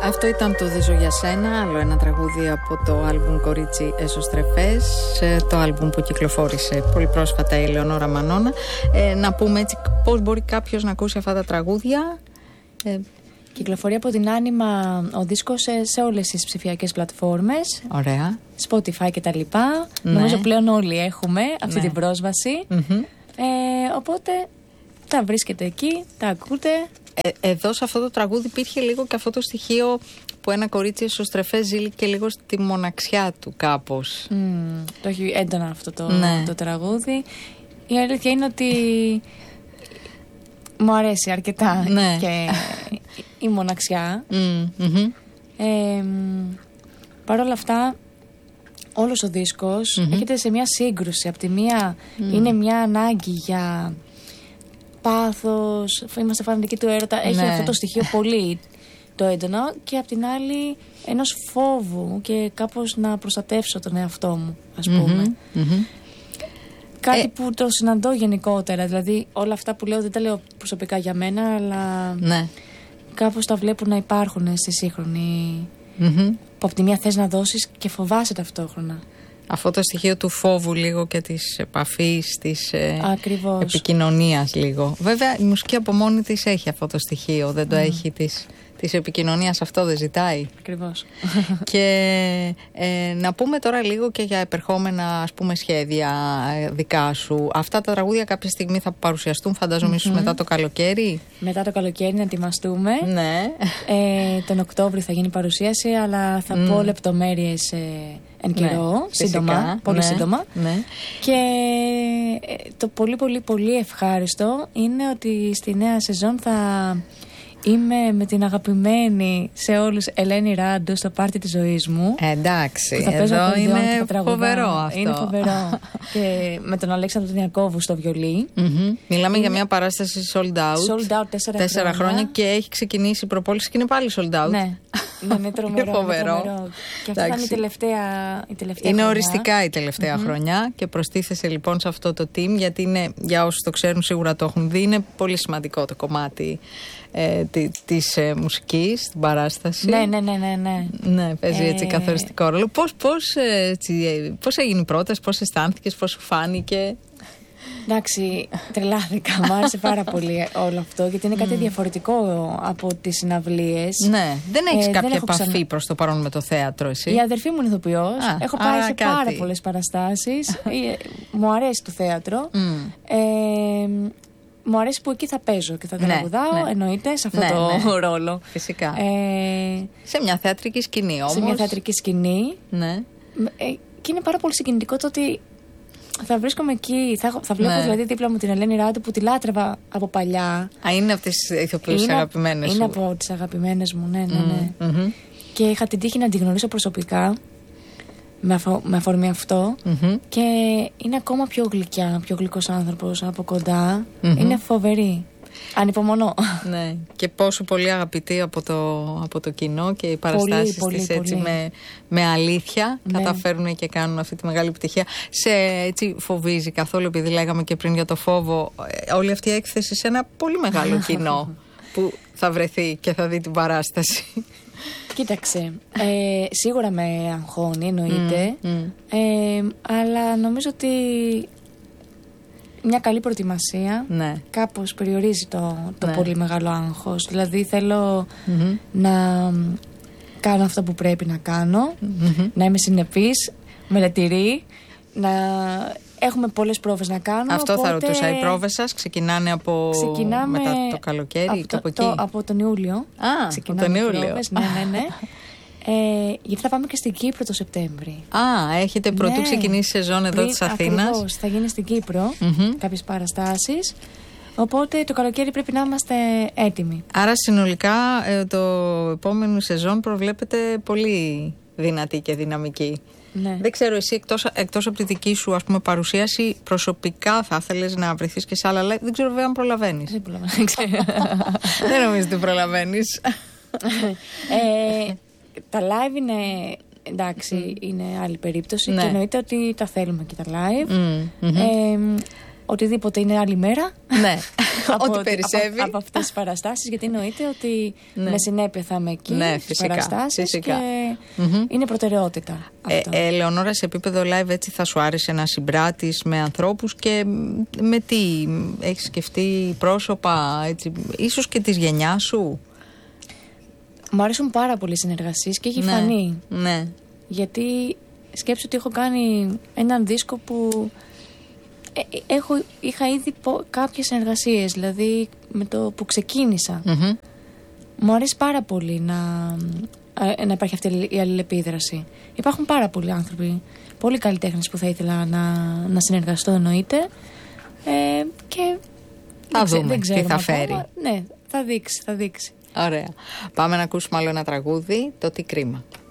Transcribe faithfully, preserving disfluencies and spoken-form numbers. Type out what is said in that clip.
Αυτό ήταν το «Δεν ζω για σένα», άλλο ένα τραγούδι από το άλμπουμ «Κορίτσι Εσωστρεφές», το άλμπουμ που κυκλοφόρησε πολύ πρόσφατα η Ελεονόρα Μανώνα. Ε, να πούμε έτσι πώς μπορεί κάποιος να ακούσει αυτά τα τραγούδια. Ε, Κυκλοφορεί από την Άνιμα ο δίσκος σε, σε όλες τις ψηφιακές πλατφόρμες. Ωραία. Spotify και τα λοιπά. Ναι. Νομίζω πλέον όλοι έχουμε αυτή ναι. την πρόσβαση. Mm-hmm. Ε, οπότε τα βρίσκετε εκεί, τα ακούτε. Ε, εδώ σε αυτό το τραγούδι υπήρχε λίγο και αυτό το στοιχείο που ένα κορίτσι εσωστρεφές ζει και λίγο στη μοναξιά του κάπως. Mm, το έχει έντονα αυτό το, ναι. το τραγούδι. Η αλήθεια είναι ότι μου αρέσει αρκετά ναι. και η μοναξιά. Mm-hmm. Ε, Παρ' όλα αυτά, όλος ο δίσκος mm-hmm. έρχεται σε μια σύγκρουση. Απ' τη μία mm. είναι μια ανάγκη για πάθος, είμαστε φανατικοί του έρωτα. Έχει ναι. αυτό το στοιχείο πολύ το έντονο. Και απ' την άλλη ενός φόβου και κάπως να προστατεύσω τον εαυτό μου, ας πούμε. Mm-hmm. Mm-hmm. Κάτι ε... που το συναντώ γενικότερα. Δηλαδή όλα αυτά που λέω δεν τα λέω προσωπικά για μένα, αλλά ναι. κάπως τα βλέπω να υπάρχουν στη σύγχρονη mm-hmm. που απ' τη μία θες να δώσεις και φοβάσαι ταυτόχρονα. Αυτό το στοιχείο του φόβου λίγο και της επαφής, της ε, επικοινωνίας λίγο. Βέβαια η μουσική από μόνη της έχει αυτό το στοιχείο, δεν το mm. έχει της, της επικοινωνίας, αυτό δεν ζητάει. Ακριβώς. Και ε, να πούμε τώρα λίγο και για επερχόμενα ας πούμε σχέδια ε, δικά σου. Αυτά τα τραγούδια κάποια στιγμή θα παρουσιαστούν φαντάζομαι mm-hmm. ίσως μετά το καλοκαίρι. Μετά το καλοκαίρι να ετοιμαστούμε. Ναι. Ε, τον Οκτώβριο θα γίνει παρουσίαση, αλλά θα mm. πω λεπτομέρειες ε, εν καιρό, ναι, σύντομα, φυσικά, πολύ ναι, σύντομα. Ναι. Και το πολύ πολύ πολύ ευχάριστο είναι ότι στη νέα σεζόν θα είμαι με την αγαπημένη σε όλους Ελένη Ράντο στο πάρτι της ζωής μου. Ε, εντάξει, εδώ είναι φοβερό αυτό. Είναι φοβερό. Και με τον Αλέξανδρο τον Ιακώβου στο βιολί. Mm-hmm. Μιλάμε είναι... για μια παράσταση sold out. Sold out τέσσερα, τέσσερα χρόνια. χρόνια και έχει ξεκινήσει η προπόληση και είναι πάλι sold out. Ναι. Είναι τρομερό. Είναι φοβερό. τρομερό. Και αυτή θα είναι η τελευταία, η τελευταία είναι χρονιά. οριστικά η τελευταία mm-hmm. χρονιά και προστίθεσαι λοιπόν σε αυτό το team, γιατί είναι, για όσους το ξέρουν σίγουρα το έχουν δει, είναι πολύ σημαντικό το κομμάτι ε, τη, της ε, μουσικής στην παράσταση. Ναι, ναι, ναι, ναι, ναι. Ναι, παίζει έτσι ε... καθοριστικό ρόλο. Πώς, πώς, έτσι, πώς έγινε η πρόταση, πώς αισθάνθηκες, πώς σου φάνηκε? Εντάξει, τρελάθηκα. Μ' άρεσε πάρα πολύ όλο αυτό, γιατί είναι κάτι mm. διαφορετικό από τις συναυλίες. Ναι, δεν έχεις ε, κάποια δεν επαφή ξανα... προς το παρόν με το θέατρο, εσύ? Η αδερφή μου είναι ηθοποιός. Α, έχω πάει σε κάτι. πάρα πολλές παραστάσεις. Μου αρέσει το θέατρο. Mm. Ε, μου αρέσει που εκεί θα παίζω και θα τραγουδάω, ναι, ναι. εννοείται, σε αυτό ναι, το ναι. ρόλο. Φυσικά. Ε, σε μια θεατρική σκηνή όμως. Σε μια θεατρική σκηνή. Ναι. Ε, και είναι πάρα πολύ συγκινητικό το ότι θα βρίσκομαι εκεί, θα, θα βλέπω ναι. δηλαδή δίπλα μου την Ελένη Ράντο που τη λάτρευα από παλιά. Α, είναι από τις ηθοποιούς αγαπημένες σου? Είναι από τις αγαπημένες μου, ναι, ναι, ναι. Mm, mm-hmm. Και είχα την τύχη να την γνωρίσω προσωπικά με, αφο, με αφορμή αυτό mm-hmm. και είναι ακόμα πιο γλυκιά, πιο γλυκός άνθρωπος από κοντά. Mm-hmm. Είναι φοβερή. Ανυπομονώ. Ναι. Και πόσο πολύ αγαπητή από το, από το κοινό και οι παραστάσεις πολύ, της πολύ, έτσι πολύ. Με, με αλήθεια ναι. καταφέρουν και κάνουν αυτή τη μεγάλη επιτυχία. Σε έτσι φοβίζει καθόλου, επειδή λέγαμε και πριν για το φόβο, όλη αυτή η έκθεση σε ένα πολύ μεγάλο κοινό που θα βρεθεί και θα δει την παράσταση? Κοίταξε, ε, σίγουρα με αγχώνει, εννοείται, mm, mm. Ε, αλλά νομίζω ότι μια καλή προετοιμασία ναι. κάπως περιορίζει το, το ναι. πολύ μεγάλο άγχος. Δηλαδή θέλω mm-hmm. να κάνω αυτό που πρέπει να κάνω, mm-hmm. να είμαι συνεπής, μελετηρή, να έχουμε πολλές πρόβες να κάνω. Αυτό οπότε... θα ρωτούσα. Οι πρόβες σας ξεκινάνε από Ξεκινάμε μετά το καλοκαίρι, από κάπου το, εκεί? Το, από τον Ιούλιο. Α, ξεκινάμε από τον Ιούλιο. Πρόβες, ναι, ναι, ναι. Ε, γιατί θα πάμε και στην Κύπρο το Σεπτέμβρη. Α, έχετε πρωτού ναι. ξεκινήσει σεζόν εδώ της Αθήνας. Ακριβώς, θα γίνει στην Κύπρο mm-hmm. κάποιες παραστάσεις. Οπότε το καλοκαίρι πρέπει να είμαστε έτοιμοι. Άρα συνολικά το επόμενο σεζόν προβλέπετε πολύ δυνατή και δυναμική. Ναι. Δεν ξέρω, εσύ εκτός, εκτός από τη δική σου ας πούμε, παρουσίαση, προσωπικά θα ήθελες να βρεθείς και σε άλλα live? Δεν ξέρω βέβαια αν προλαβαίνεις. Δεν προλαβαίνω. Δεν νομίζω ότι προλαβαίνεις. ε, τα live είναι, εντάξει, mm. είναι άλλη περίπτωση, ναι. και εννοείται ότι τα θέλουμε και τα live. Mm. Mm-hmm. Ε, οτιδήποτε είναι άλλη μέρα. Ναι, από, ό,τι περισσεύει. Από, από αυτές τις παραστάσεις, γιατί εννοείται ότι ναι. με συνέπεια θα είμαι εκεί, ναι, στις παραστάσεις φυσικά. και mm-hmm. είναι προτεραιότητα αυτό. Ε, ε, Ελεονόρα, σε επίπεδο live έτσι θα σου άρεσε να συμπράττεις με ανθρώπους και με τι, έχεις σκεφτεί πρόσωπα, έτσι, ίσως και της γενιάς σου? Μου αρέσουν πάρα πολύ οι συνεργασίες και έχει ναι, φανεί. Ναι. Γιατί σκέψου ότι έχω κάνει έναν δίσκο που έχω, είχα ήδη κάποιες συνεργασίες, δηλαδή με το που ξεκίνησα. Mm-hmm. Μου αρέσει πάρα πολύ να, να υπάρχει αυτή η αλληλεπίδραση. Υπάρχουν πάρα πολλοί άνθρωποι, πολλοί καλλιτέχνες που θα ήθελα να, να συνεργαστώ, εννοείται. Ε, και θα δεν, δούμε δεν τι θα ακόμα. φέρει. Ναι, θα δείξει, θα δείξει. Ωραία. Πάμε να ακούσουμε άλλο ένα τραγούδι, το «Τι κρίμα».